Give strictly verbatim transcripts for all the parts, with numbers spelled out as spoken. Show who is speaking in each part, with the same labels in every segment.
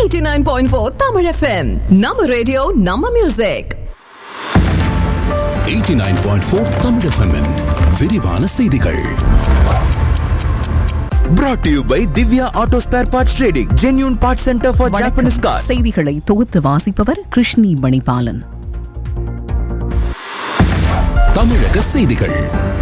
Speaker 1: eighty-nine point four Tamil F M. நம்ம radio நம்ம music.
Speaker 2: eighty-nine point four Tamil F M -இன் விரிவான செய்திகள்.
Speaker 3: Brought to you by Divya Auto Spare Parts Trading, genuine parts center for Japanese cars.
Speaker 4: செய்திகளை தொகுத்து வாசிப்பவர் கிருஷ்ணி மணிபாலன்.
Speaker 2: தமிழக செய்திகள்.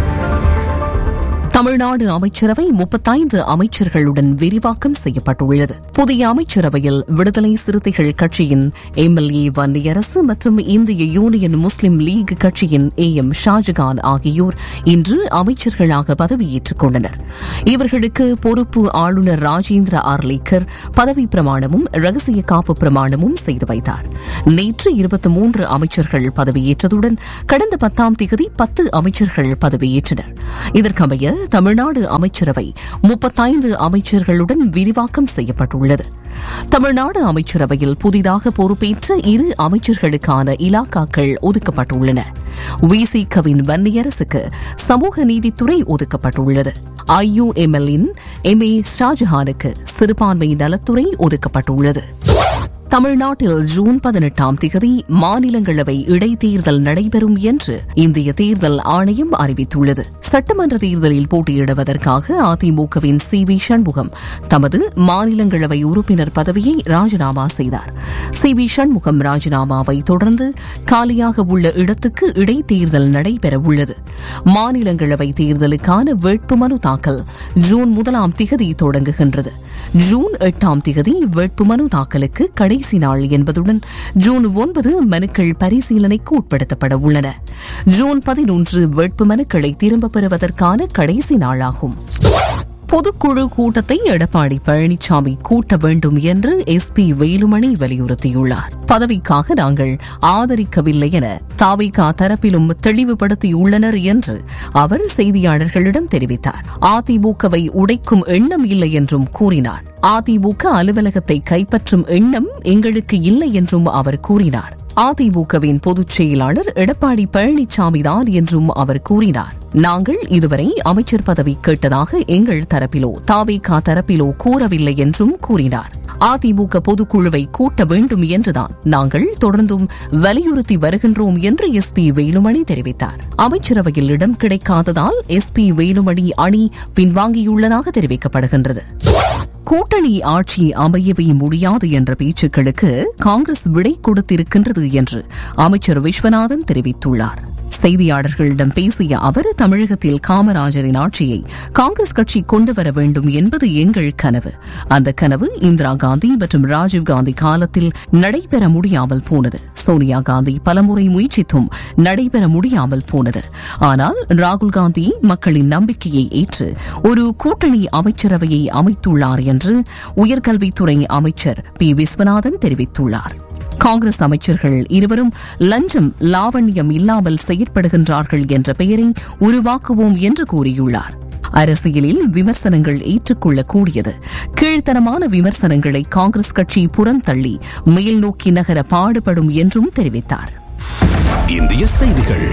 Speaker 4: தமிழ்நாடு அமைச்சரவை முப்பத்தைந்து அமைச்சர்களுடன் விரிவாக்கம் செய்யப்பட்டுள்ளது. புதிய அமைச்சரவையில் விடுதலை சிறுத்தைகள் கட்சியின் எம்எல்ஏ வன்னியரசு மற்றும் இந்திய யூனியன் முஸ்லிம் லீக் கட்சியின் ஏ எம் ஷாஜகான் ஆகியோர் இன்று அமைச்சர்களாக பதவியேற்றுக் கொண்டனர். இவர்களுக்கு பொறுப்பு ஆளுநர் ராஜேந்திர ஆர்லேக்கர் பதவி பிரமாணமும் ரகசிய காப்பு பிரமாணமும் செய்து வைத்தார். நேற்று இருபத்தி மூன்று அமைச்சர்கள் பதவியேற்றதுடன் கடந்த பத்தாம் தேதி பத்து அமைச்சர்கள் பதவியேற்றனர். இதற்கமைய தமிழ்நாடு அமைச்சரவை முப்பத்தைந்து அமைச்சர்களுடன் விரிவாக்கம் செய்யப்பட்டுள்ளது. தமிழ்நாடு அமைச்சரவையில் புதிதாக பொறுப்பேற்ற இரு அமைச்சர்களுக்கான இலாக்காக்கள் ஒதுக்கப்பட்டுள்ளன. விசிகவின் வன்னியரசுக்கு சமூக நீதித்துறை ஒதுக்கப்பட்டுள்ளது. ஐயுஎம்எல்லின் எம் ஏ ஷாஜஹானுக்கு சிறுபான்மை நலத்துறை ஒதுக்கப்பட்டுள்ளது. தமிழ்நாட்டில் ஜூன் பதினெட்டாம் தேதி மாநிலங்களவை இடைத்தேர்தல் நடைபெறும் என்று இந்திய தேர்தல் ஆணையம் அறிவித்துள்ளது. சட்டமன்ற தேர்தலில் போட்டியிடுவதற்காக அதிமுகவின் சி வி சண்முகம் தமது மாநிலங்களவை உறுப்பினர் பதவியை ராஜினாமா செய்தார். சி வி சண்முகம் ராஜினாமாவை தொடர்ந்து காலியாக உள்ள இடத்துக்கு இடைத்தேர்தல் நடைபெறவுள்ளது. மாநிலங்களவை தேர்தலுக்கான வேட்புமனு தாக்கல் ஜூன் முதலாம் திகதி தொடங்குகின்றது. ஜூன் எட்டாம் திகதி வேட்புமனு தாக்கலுக்கு கடைசி நாள் என்பதுடன் ஜூன் ஒன்பது மனுக்கள் பரிசீலனைக்கு உட்படுத்தப்பட உள்ளன. ஜூன் பதினொன்று வேட்புமனுக்களை திரும்பப் பெறுவதற்கான கடைசி நாளாகும். பொதுக்குழு கூட்டத்தை எடப்பாடி பழனிசாமி கூட்ட வேண்டும் என்று எஸ் பி வேலுமணி வலியுறுத்தியுள்ளார். பதவிக்காக நாங்கள் ஆதரிக்கவில்லை என தாவேகா தரப்பிலும் தெளிவுபடுத்தியுள்ளனர் என்று அவர் செய்தியாளர்களிடம் தெரிவித்தார். அதிமுகவை உடைக்கும் எண்ணம் இல்லை என்றும் கூறினார். அதிமுக அலுவலகத்தை கைப்பற்றும் எண்ணம் எங்களுக்கு இல்லை என்றும் அவர் கூறினார். அதிமுகவின் பொதுச் செயலாளர் எடப்பாடி பழனிசாமிதான் என்றும் அவர் கூறினார். நாங்கள் இதுவரை அமைச்சர் பதவி கேட்டதாக எங்கள் தரப்பிலோ தாவேகா தரப்பிலோ கூறவில்லை என்றும் கூறினார். அதிமுக பொதுக்குழுவை கூட்ட வேண்டும் என்றுதான் நாங்கள் தொடர்ந்தும் வலியுறுத்தி வருகின்றோம் என்று எஸ் பி வேலுமணி தெரிவித்தார். அமைச்சரவையில் இடம் கிடைக்காததால் எஸ் பி வேலுமணி அணி பின்வாங்கியுள்ளதாக தெரிவிக்கப்படுகின்றது. கூட்டணி ஆட்சி அமையவே முடியாது என்ற பேச்சுக்களுக்கு காங்கிரஸ் விடை கொடுத்திருக்கின்றது என்று அமைச்சர் விஸ்வநாதன் தெரிவித்துள்ளார். செய்தியாளர்களிடம் பேசிய அவர், தமிழகத்தில் காமராஜரின் ஆட்சியை காங்கிரஸ் கட்சி கொண்டுவர வேண்டும் என்பது எங்கள் கனவு. அந்த கனவு இந்திரா காந்தி மற்றும் ராஜீவ்காந்தி காலத்தில் நடைபெற முடியாமல் போனது. சோனியா காந்தி பலமுறை முயற்சித்தும் நடைபெற முடியாமல் போனது. ஆனால் ராகுல் காந்தி மக்களின் நம்பிக்கையை ஏற்று ஒரு கூட்டணி அமைச்சரவையை அமைத்துள்ளார் என்று உயர்கல்வித்துறை அமைச்சர் பி விஸ்வநாதன் தெரிவித்துள்ளார். காங்கிரஸ் அமைச்சர்கள் இருவரும் லஞ்சம் லாவண்யம் இல்லாமல் செயற்படுகின்றார்கள் என்ற பெயரை உருவாக்குவோம் என்று கூறியுள்ளார். அரசியலில் விமர்சனங்கள் ஏற்றுக்கொள்ளக்கூடியது. கீழ்த்தரமான விமர்சனங்களை காங்கிரஸ் கட்சி புறந்தள்ளி மேல் நோக்கி நகர பாடுபடும் என்றும் தெரிவித்தார்.
Speaker 2: இந்திய செய்திகள்.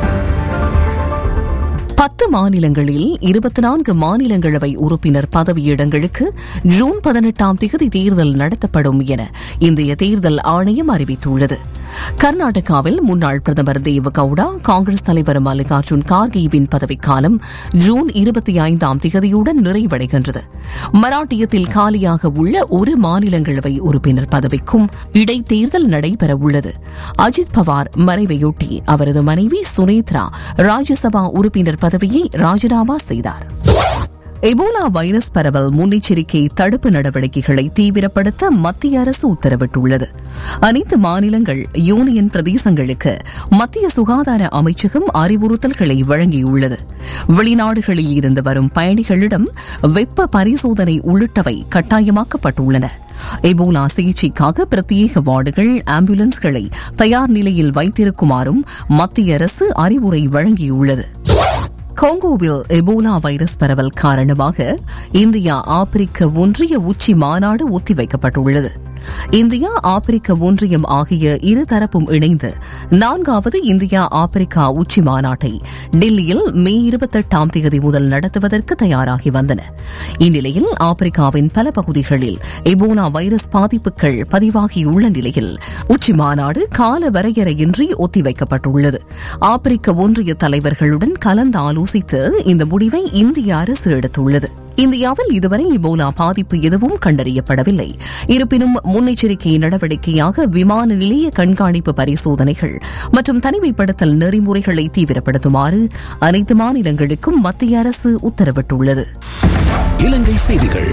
Speaker 4: பத்து மாநிலங்களில் இருபத்தி நான்கு மாநிலங்களவை உறுப்பினர் பதவியிடங்களுக்கு ஜூன் பதினெட்டாம் தேதி தேர்தல் நடத்தப்படும் என இந்திய தேர்தல் ஆணையம் அறிவித்துள்ளது. கர்நாடகாவில் முன்னாள் பிரதமர் தேவகவுடா, காங்கிரஸ் தலைவர் மல்லிகார்ஜுன் கார்கேவின் பதவிக்காலம் ஜூன் இருபத்தி ஐந்தாம் தேதியுடன் நிறைவடைகின்றது. மராட்டியத்தில் காலியாக உள்ள ஒரு மாநிலங்களவை உறுப்பினர் பதவிக்கும் இடைத்தேர்தல் நடைபெறவுள்ளது. அஜித் பவார் மறைவையொட்டி அவரது மனைவி சுனேத்ரா ராஜ்யசபா உறுப்பினர் பதவியை ராஜினாமா செய்தார். எபோலா வைரஸ் பரவல் முன்னெச்சரிக்கை தடுப்பு நடவடிக்கைகளை தீவிரப்படுத்த மத்திய அரசு உத்தரவிட்டுள்ளது. அனைத்து மாநிலங்கள், யூனியன் பிரதேசங்களுக்கு மத்திய சுகாதார அமைச்சகம் அறிவுறுத்தல்களை வழங்கியுள்ளது. வெளிநாடுகளில் இருந்து வரும் பயணிகளிடம் வெப்ப பரிசோதனை உள்ளிட்டவை கட்டாயமாக்கப்பட்டுள்ளன. எபோலா சிகிச்சைக்காக பிரத்யேக வார்டுகள், ஆம்புலன்ஸ்களை தயார் நிலையில் வைத்திருக்குமாறும் மத்திய அரசு அறிவுரை வழங்கியுள்ளது. காங்கோவில் எபோலா வைரஸ் பரவல் காரணமாக இந்தியா ஆப்பிரிக்க ஒன்றிய உச்சி மாநாடு ஒத்திவைக்கப்பட்டுள்ளது. இந்தியா ஆப்பிரிக்க ஒன்றியம் ஆகிய இருதரப்பும் இணைந்து நான்காவது இந்தியா ஆப்பிரிக்கா உச்சி மாநாட்டை டெல்லியில் மே இருபத்தெட்டாம் தேதி முதல் நடத்துவதற்கு தயாராகி வந்தன. இந்நிலையில் ஆப்பிரிக்காவின் பல பகுதிகளில் எபோலா வைரஸ் பாதிப்புகள் பதிவாகியுள்ள நிலையில் உச்சி மாநாடு கால வரையறையின்றி ஒத்திவைக்கப்பட்டுள்ளது. ஆப்பிரிக்க ஒன்றிய தலைவர்களுடன் கலந்து ஆலோசித்து இந்த முடிவை இந்திய அரசு எடுத்துள்ளது. இந்தியாவில் இதுவரை இபோலா பாதிப்பு எதுவும் கண்டறியப்படவில்லை. இருப்பினும் முன்னெச்சரிக்கை நடவடிக்கையாக விமான நிலைய கண்காணிப்பு பரிசோதனைகள் மற்றும் தனிமைப்படுத்தல் நெறிமுறைகளை தீவிரப்படுத்துமாறு அனைத்து மாநிலங்களுக்கும் மத்திய அரசு உத்தரவிட்டுள்ளது.
Speaker 2: இலங்கை செய்திகள்.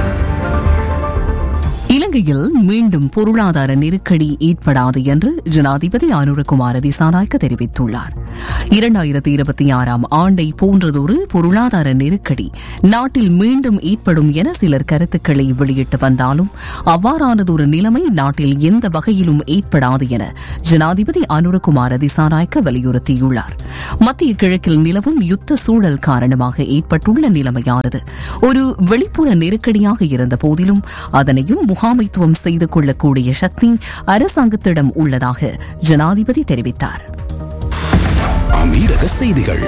Speaker 4: இலங்கையில் மீண்டும் பொருளாதார நெருக்கடி ஏற்படாது என்று ஜனாதிபதி அனுரகுமார திசாநாயக்க தெரிவித்துள்ளார். இரண்டாயிரத்தி இருபத்தி ஆறாம் ஆண்டை போன்றதொரு பொருளாதார நெருக்கடி நாட்டில் மீண்டும் ஏற்படும் என சிலர் கருத்துக்களை வெளியிட்டு வந்தாலும் அவ்வாறானதொரு நிலைமை நாட்டில் எந்த வகையிலும் ஏற்படாது என ஜனாதிபதி அனுரகுமார திசாநாயக்க வலியுறுத்தியுள்ளார். மத்திய கிழக்கில் நிலவும் யுத்த சூழல் காரணமாக ஏற்பட்டுள்ள நிலைமையானது ஒரு வெளிப்புற நெருக்கடியாக இருந்த போதிலும் அதனையும் முகாமைத்துவம் செய்து கொள்ளக்கூடிய சக்தி அரசாங்கத்திடம் உள்ளதாக ஜனாதிபதி தெரிவித்தார்.
Speaker 2: அமீரக செய்திகள்.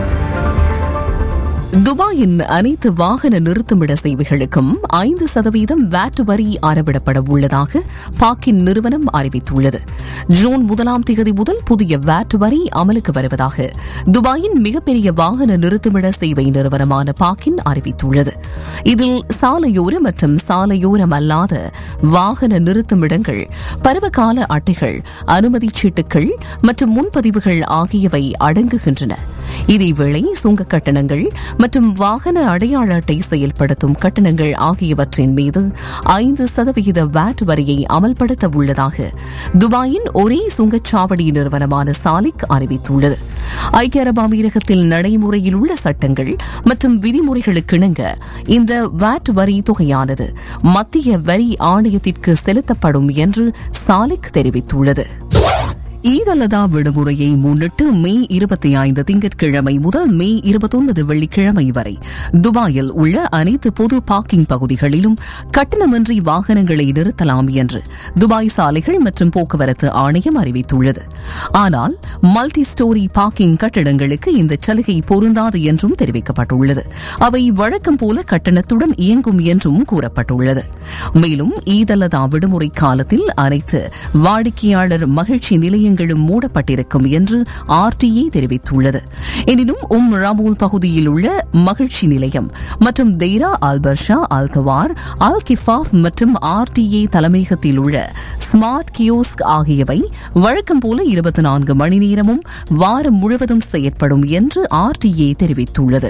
Speaker 4: துபாயின் அனைத்து வாகன நிறுத்துமிட சேவைகளுக்கும் ஐந்து சதவீதம் வாட் வரி அறவிடப்பட உள்ளதாக பாக்கின் நிறுவனம் அறிவித்துள்ளது. ஜூன் முதலாம் தேதி முதல் புதிய வாட் வரி அமலுக்கு வருவதாக துபாயின் மிகப்பெரிய வாகன நிறுத்துமிட சேவை நிறுவனமான பாக்கின் அறிவித்துள்ளது. இதில் சாலையோர மற்றும் சாலையோரம் அல்லாத வாகன நிறுத்துமிடங்கள், பருவகால அட்டைகள், அனுமதிச் சீட்டுகள் மற்றும் முன்பதிவுகள் ஆகியவை அடங்குகின்றன. இதேவேளை சுங்க கட்டணங்கள் மற்றும் வாகன அடையாள அட்டை செயல்படுத்தும் கட்டணங்கள் ஆகியவற்றின் மீது ஐந்து சதவீத வாட் வரியை அமல்படுத்த உள்ளதாக துபாயின் ஒரே சுங்கச்சாவடி நிறுவனமான சாலிக் அறிவித்துள்ளது. ஐக்கிய அரபு அமீரகத்தில் நடைமுறையில் உள்ள சட்டங்கள் மற்றும் விதிமுறைகளுக்கிணங்க இந்த வாட் வரி தொகையானது மத்திய வரி ஆணையத்திற்கு செலுத்தப்படும் என்று சாலிக் தெரிவித்துள்ளது. ஈத் அல்லதா விடுமுறையை முன்னிட்டு மே இருபத்தி ஐந்து திங்கட்கிழமை முதல் மே இருபத்தொன்பது வெள்ளிக்கிழமை வரை துபாயில் உள்ள அனைத்து பொது பார்க்கிங் பகுதிகளிலும் கட்டணமின்றி வாகனங்களை நிறுத்தலாம் என்று துபாய் சாலைகள் மற்றும் போக்குவரத்து ஆணையம் அறிவித்துள்ளது. ஆனால் மல்டி ஸ்டோரி பார்க்கிங் கட்டடங்களுக்கு இந்த சலுகை பொருந்தாது என்றும் தெரிவிக்கப்பட்டுள்ளது. அவை வழக்கம் போல கட்டணத்துடன் இயங்கும் என்றும் கூறப்பட்டுள்ளது. மேலும் ஈத் அல்லதா விடுமுறை காலத்தில் அனைத்து வாடிக்கையாளர் மகிழ்ச்சி நிலையங்கள் மூடப்பட்டிருக்கும் என்று ஆர்டிஏ தெரிவித்துள்ளது. எனினும் உம் ராமூல் பகுதியில் உள்ள மகிழ்ச்சி நிலையம் மற்றும் தெய்ரா அல்பர்ஷா, அல்தவார், அல் கிஃபாப் மற்றும் ஆர்டிஏ தலைமையகத்தில் உள்ள ஸ்மார்ட் கியோஸ்க் ஆகியவை வழக்கம் போல இருபத்தி நான்கு மணி நேரமும் வாரம் முழுவதும் செயற்படும் என்று ஆர்டிஏ தெரிவித்துள்ளது.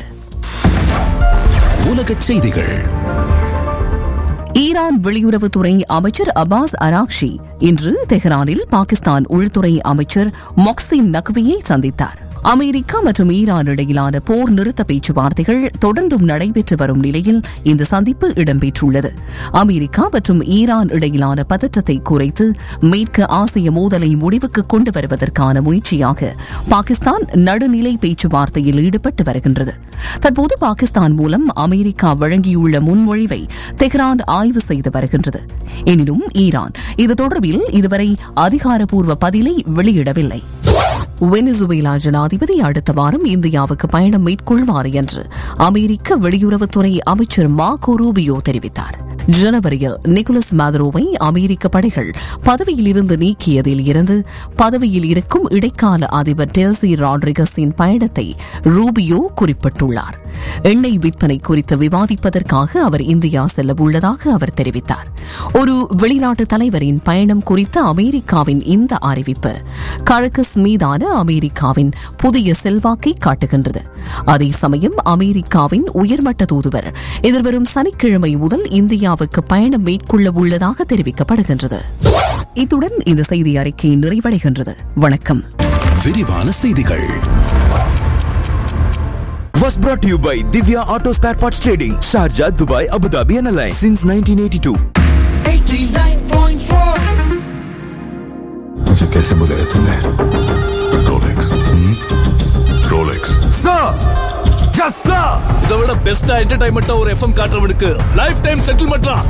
Speaker 2: உலகச் செய்திகள்.
Speaker 4: ஈரான் வெளியுறவுத்துறை அமைச்சர் அப்பாஸ் அராக்ஷி இன்று தெஹ்ரானில் பாகிஸ்தான் உள்துறை அமைச்சர் மொக்சின் நக்வியை சந்தித்தார். அமெரிக்கா மற்றும் ஈரான் இடையிலான போர் நிறுத்த பேச்சுவார்த்தைகள் தொடர்ந்தும் நடைபெற்று வரும் நிலையில் இந்த சந்திப்பு இடம்பெற்றுள்ளது. அமெரிக்கா மற்றும் ஈரான் இடையிலான பதற்றத்தை குறைத்து மேற்கு ஆசிய மோதலை முடிவுக்கு கொண்டு வருவதற்கான முயற்சியாக பாகிஸ்தான் நடுநிலை பேச்சுவார்த்தையில் ஈடுபட்டு வருகின்றது. தற்போது பாகிஸ்தான் மூலம் அமெரிக்கா வழங்கியுள்ள முன்மொழிவை தெஹ்ரான் ஆய்வு செய்து வருகின்றது. எனினும் ஈரான் இது தொடர்பில் இதுவரை அதிகாரப்பூர்வ பதிலை வெளியிடவில்லை. வெனிசுவேலா ஜனாதிபதி அடுத்த வாரம் இந்தியாவுக்கு பயணம் மேற்கொள்வார் என்று அமெரிக்க வெளியுறவுத்துறை அமைச்சர் மார்கோ ரூபியோ தெரிவித்தார். ஜனவரியில் நிக்கோலஸ் மாதுரோவை அமெரிக்க படைகள் பதவியில் இருந்து நீக்கியதில் இருந்து பதவியில் இருக்கும் இடைக்கால அதிபர் டெல்சி ராட்ரிகஸின் பயணத்தை ரூபியோ குறிப்பிட்டுள்ளார். எண்ணெய் விற்பனை குறித்து விவாதிப்பதற்காக அவர் இந்தியா செல்ல உள்ளதாக அவர் தெரிவித்தார். ஒரு வெளிநாட்டு தலைவரின் பயணம் குறித்த அமெரிக்காவின் இந்த அறிவிப்பு கழகஸ் மீதான அமெரிக்காவின் புதிய செல்வாக்கை காட்டுகின்றது. அதே சமயம் அமெரிக்காவின் உயர்மட்ட தூதுவர் எதிர்வரும் சனிக்கிழமை முதல் இந்தியாவுக்கு பயணம் மேற்கொள்ள உள்ளதாக தெரிவிக்கப்படுகின்றது. இத்துடன் இந்த செய்தி அறிக்கை நிறைவடைகின்றது. வணக்கம்.
Speaker 2: விரிவான செய்திகள்
Speaker 3: was brought to you by Divya Auto Spare Parts Trading, Sharjah, Dubai, Abu Dhabi and Alliance since nineteen eighty-two.
Speaker 5: eighty-nine point four
Speaker 6: मुझे कैसे बुलाया तूने? Rolex Rolex
Speaker 3: Sir! Yes sir!
Speaker 7: இதை விட பெஸ்டா என்டர்டைன்மெண்டா ஒரு எஃப்எம் காட்டுறவனுக்கு லைஃப் டைம் செட்டில்மெண்ட்லாம்